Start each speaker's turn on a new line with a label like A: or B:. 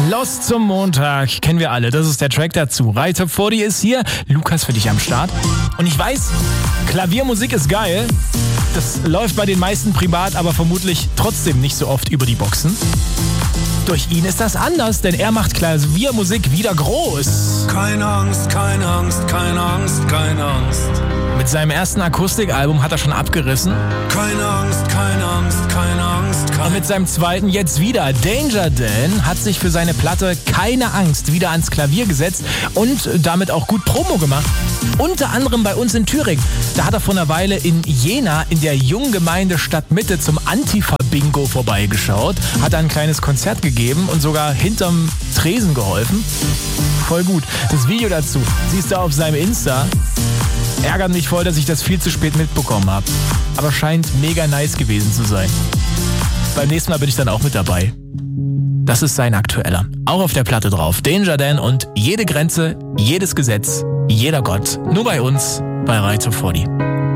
A: Lost zum Montag, kennen wir alle, das ist der Track dazu. Rai Top 40 ist hier, Lukas für dich am Start. Und ich weiß, Klaviermusik ist geil, das läuft bei den meisten privat, aber vermutlich trotzdem nicht so oft über die Boxen. Durch ihn ist das anders, denn er macht Klaviermusik wieder groß.
B: Keine Angst, keine Angst, keine Angst, keine Angst.
A: Mit seinem ersten Akustikalbum hat er schon abgerissen.
B: Keine Angst, keine Angst, keine Angst, keine.
A: Und mit seinem zweiten jetzt wieder. Danger Dan hat sich für seine Platte Keine Angst wieder ans Klavier gesetzt und damit auch gut Promo gemacht. Unter anderem bei uns in Thüringen. Da hat er vor einer Weile in Jena in der Junggemeinde Stadtmitte zum Antifa-Bingo vorbeigeschaut, hat da ein kleines Konzert gegeben und sogar hinterm Tresen geholfen. Voll gut. Das Video dazu siehst du auf seinem Insta. Ärgert mich voll, dass ich das viel zu spät mitbekommen habe. Aber scheint mega nice gewesen zu sein. Beim nächsten Mal bin ich dann auch mit dabei. Das ist sein aktueller. Auch auf der Platte drauf. Danger Dan und jede Grenze, jedes Gesetz, jeder Gott. Nur bei uns, bei Rai Top 40.